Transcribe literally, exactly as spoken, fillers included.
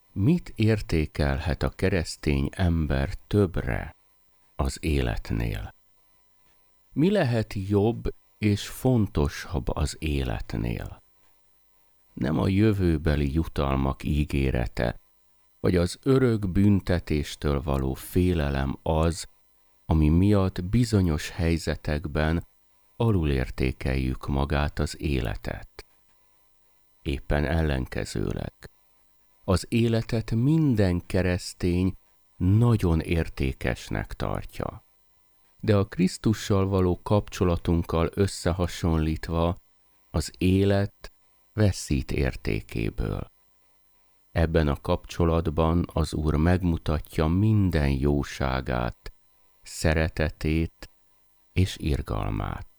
Mit értékelhet a keresztény ember többre az életnél? Mi lehet jobb és fontosabb az életnél? Nem a jövőbeli jutalmak ígérete, vagy az örök büntetéstől való félelem az, ami miatt bizonyos helyzetekben alulértékeljük magát az életet. Éppen ellenkezőleg. Az életet minden keresztény nagyon értékesnek tartja. De a Krisztussal való kapcsolatunkkal összehasonlítva az élet veszít értékéből. Ebben a kapcsolatban az Úr megmutatja minden jóságát, szeretetét és irgalmát.